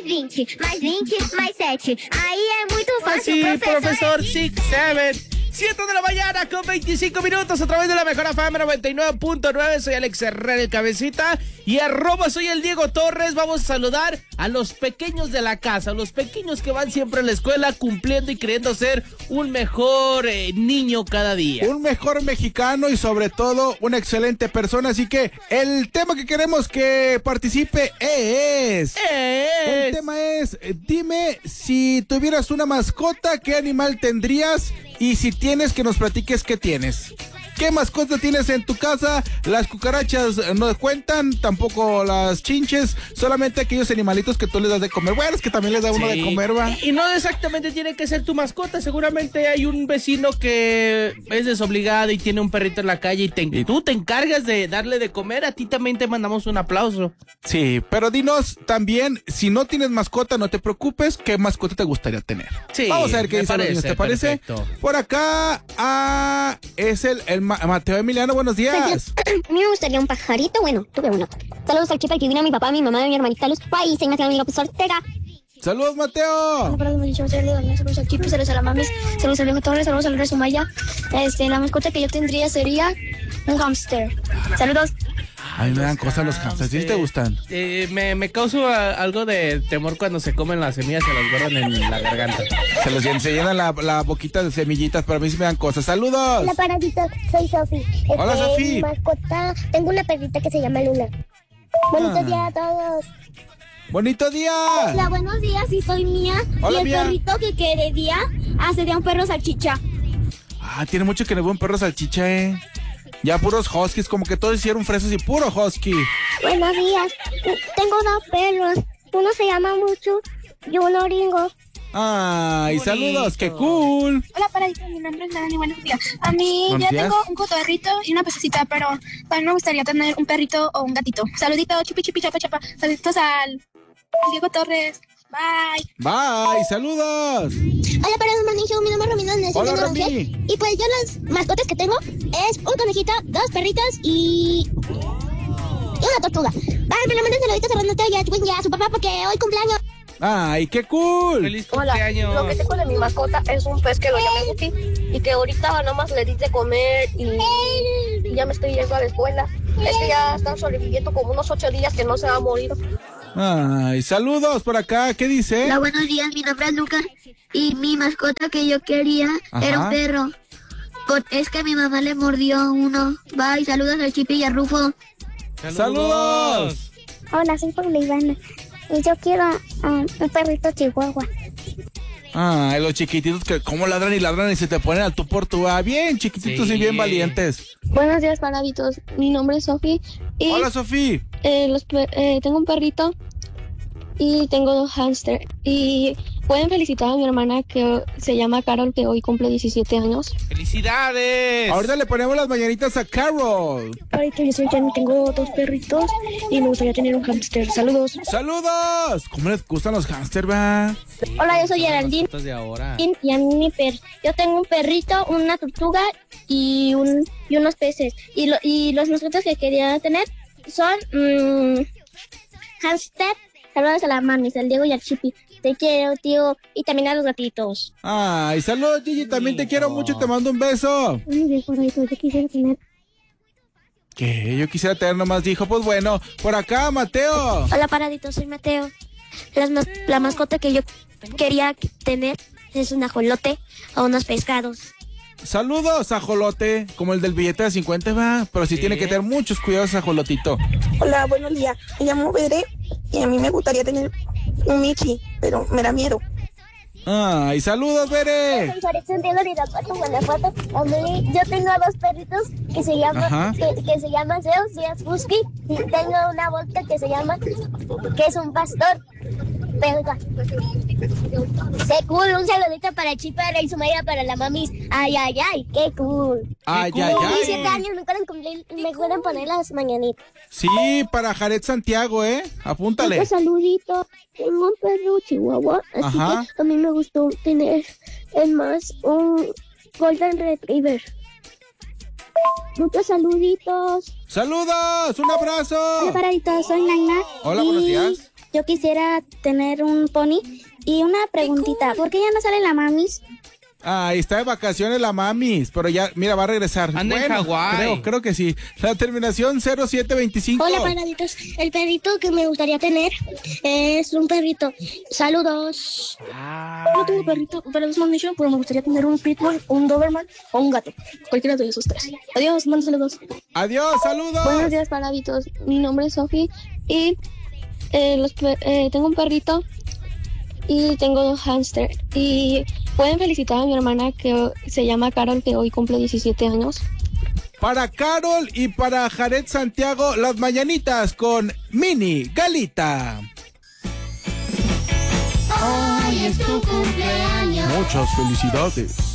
mais 20, mais 20, mais 7. Aí é muito fácil, Sí, professor. profesor 6-7. 7 de la mañana con 25 minutos a través de la mejor FM 99.9. Soy Alex Herrera, el cabecita. Y @ soy el Diego Torres. Vamos a saludar a los pequeños de la casa, los pequeños que van siempre a la escuela cumpliendo y queriendo ser un mejor niño cada día. Un mejor mexicano y sobre todo una excelente persona. Así que el tema que queremos que participe es... El tema es, dime si tuvieras una mascota, ¿qué animal tendrías? Y si tienes, que nos platiques qué tienes. ¿Qué mascota tienes en tu casa? Las cucarachas no cuentan, tampoco las chinches, solamente aquellos animalitos que tú les das de comer. Bueno, es que también les da uno de comer, va. Y no exactamente tiene que ser tu mascota. Seguramente hay un vecino que es desobligado y tiene un perrito en la calle y tú te encargas de darle de comer. A ti también te mandamos un aplauso. Sí, pero dinos también, si no tienes mascota, no te preocupes, ¿qué mascota te gustaría tener? Sí, vamos a ver qué me dicen los niños, ¿te parece? Perfecto. Por acá, es el Mateo Emiliano, buenos días. A mí me gustaría un pajarito, bueno, tuve uno. Saludos al Chipa, al Kivina, a mi papá, a mi mamá, a mi hermanita Luz. Ay, soy Mateo López Ortega. Saludos, Mateo. Saludos al Chipi, saludos a la mami, saludos al Diego Torres, saludos al Resumaya. La mascota que yo tendría sería un hámster. Saludos. A mí me dan cosas los hamsters, ¿sí te gustan? Me causa algo de temor cuando se comen las semillas, se las guardan en la garganta. Se llenan la boquita de semillitas, pero a mí sí me dan cosas. ¡Saludos! Hola, paradito, soy Sofi. Hola, Sofi. Mi mascota, tengo una perrita que se llama Luna. Bonito día a todos. ¡Bonito día! Hola, buenos días, sí soy Mía. Hola, y el Mía. perrito que quería sería un perro salchicha. Tiene mucho que le veo un perro salchicha, Ya puros huskies, como que todos hicieron fresas y puro husky. Buenos días, tengo 2 perros. Uno se llama Mucho y uno Ringo. ¡Ay, saludos! ¡Qué cool! Hola, paradito, mi nombre es Dani, buenos días. A mí Buenos yo días. tengo un cotorrito y una pececita, pero también me gustaría tener un perrito o un gatito. Saludito, chupi, chupi, chapa, chapa. Saluditos al Diego Torres. Bye. ¡Bye! ¡Saludos! Hola, perros manijos, mi nombre es Romina Nelson. Hola, tengo Romy. 11. Y pues yo las mascotas que tengo es un conejito, 2 perritos y una tortuga. Bye, me lo mandan saluditos a Renato y a su papá porque hoy cumpleaños. ¡Ay, qué cool! ¡Feliz Hola, cumpleaños! lo que tengo de mi mascota es un pez que lo llamé Guppy y que ahorita nomás le di de comer y ya me estoy yendo a la escuela. Es que ya están sobreviviendo como unos 8 días que no se ha morido. ¡Ay, saludos por acá! ¿Qué dice? Hola, buenos días, mi nombre es Lucas y mi mascota que yo quería era un perro. Es que a mi mamá le mordió uno. Bye, saludos al Chipi y a Rufo. ¡Saludos! Hola, soy Paula Ivana y yo quiero un perrito chihuahua. Los chiquititos que como ladran y se te ponen al tú por tú. Bien chiquititos Sí. y bien valientes. Buenos días, paraditos. Mi nombre es Sofi y Hola, Sofía. tengo un perrito y tengo 2 hámster. Y pueden felicitar a mi hermana que se llama Carol, que hoy cumple 17 años. ¡Felicidades! Ahorita le ponemos las mañanitas a Carol. Paradito, yo soy Jen, tengo 2 perritos y me gustaría tener un hámster. Saludos. ¡Saludos! ¿Cómo les gustan los hámster, va? Hola, yo soy Geraldine Las de ahora. y a mí yo tengo un perrito, una tortuga y unos peces. Y los mascotas que quería tener son hámster. Saludos a las mamis, al Diego y al Chipi. Te quiero, tío. Y también a los gatitos. ¡Ay, saludos, Gigi! También te quiero mucho, te mando un beso. Yo quisiera tener. ¿Qué? Yo quisiera tener nomás, dijo. Pues bueno, por acá, Mateo. Hola, paradito, soy Mateo. La mascota que yo quería tener es un ajolote o unos pescados. Saludos, ajolote. Como el del billete de 50, va. Pero sí tiene que tener muchos cuidados, ajolotito. Hola, buenos días. Me llamo Bere y a mí me gustaría tener un Michi, pero me da miedo. ¡Ay, saludos, Bere! Soy Farid Santiago de Irapuato, Guanajuato. A mí, yo tengo 2 perritos que se llaman Zeus y es Husky. Y tengo una vodka que es un pastor belga. ¡Qué cool! Un saludito para Chipara y Sumaya para la mamis. ¡Ay, ay, ay! ¡Qué cool! ¡Ay, cool. ay, ay! 17 años, me pueden poner las mañanitas. Sí, para Jared Santiago, apúntale. Otro saludito. Tengo un perro chihuahua, así Ajá. que a mí me gustó tener, es más, un Golden Retriever. Muchos saluditos. ¡Saludos! ¡Un abrazo! Hola, paraditos, soy Naina. Hola, buenos días. yo quisiera tener un pony. Y una preguntita, ¿por qué ya no sale la mamis? Ah, está de vacaciones la mamis, pero ya, mira, va a regresar. Anda en Hawái. Creo que sí. La terminación 0725. Hola, paraditos. El perrito que me gustaría tener es un perrito. Saludos. No tengo perrito, pero es maldición, pero me gustaría tener un pitbull, un doberman o un gato. Cualquiera de esos tres. Adiós, mando saludos. Adiós, saludos. Buenos días, paraditos. Mi nombre es Sofi y tengo un perrito y tengo 2 hámster. Y pueden felicitar a mi hermana que se llama Carol, que hoy cumple 17 años. Para Carol y para Jared Santiago, las mañanitas con Mini Galita. Hoy es tu cumpleaños. Muchas felicidades.